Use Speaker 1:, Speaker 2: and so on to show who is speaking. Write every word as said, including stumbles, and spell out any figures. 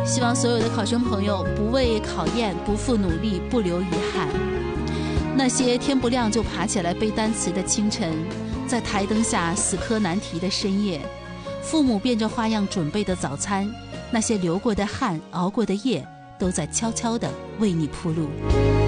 Speaker 1: 希望所有的考生朋友不为考验不负努力，不留遗憾。那些天不亮就爬起来背单词的清晨，在台灯下死磕难题的深夜，父母变着花样准备的早餐，那些流过的汗，熬过的夜，都在悄悄地为你铺路。